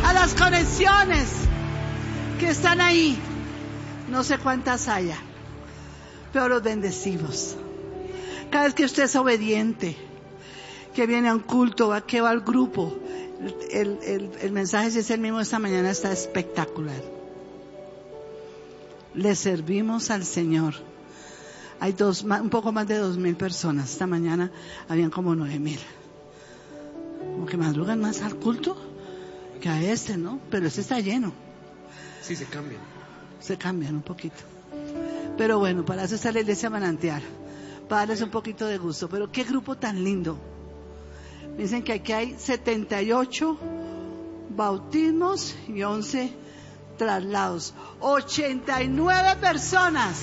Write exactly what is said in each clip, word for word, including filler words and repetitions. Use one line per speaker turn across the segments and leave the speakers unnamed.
a las conexiones que están ahí. No sé cuántas haya, pero los bendecimos. Cada vez que usted es obediente, que viene a un culto, que va al grupo, el, el, el mensaje, si es el mismo esta mañana, está espectacular. Le servimos al Señor. Hay dos, un poco más de dos mil personas. Esta mañana habían como nueve mil. Como que madrugan más al culto que a este, ¿no? Pero este está lleno.
Sí, se cambian.
Se cambian un poquito. Pero bueno, para eso está la iglesia Manantial, para darles un poquito de gusto. Pero qué grupo tan lindo. Dicen que aquí hay setenta y ocho bautismos y once traslados. ochenta y nueve personas.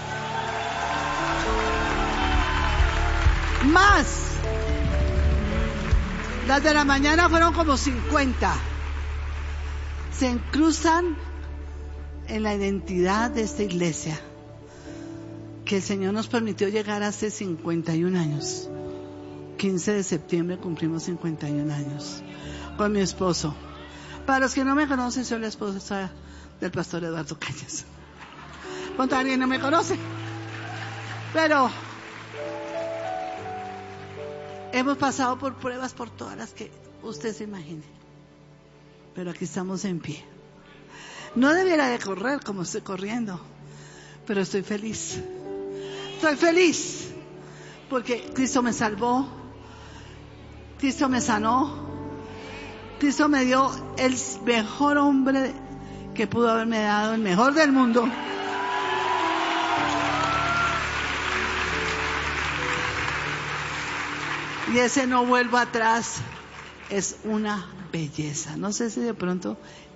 Más. Las de la mañana fueron como cincuenta. Se incrustan en la identidad de esta iglesia, que el Señor nos permitió llegar hace cincuenta y un años. quince de septiembre cumplimos cincuenta y un años con mi esposo. Para los que no me conocen, soy la esposa del pastor Eduardo Cañas. ¿Cuánto alguien no me conoce? Pero hemos pasado por pruebas, por todas las que usted se imagine. Pero aquí estamos en pie. No debiera de correr como estoy corriendo, pero estoy feliz. Estoy feliz porque Cristo me salvó, Cristo me sanó, Cristo me dio el mejor hombre que pudo haberme dado, el mejor del mundo. Y ese no vuelvo atrás es una belleza. No sé si de pronto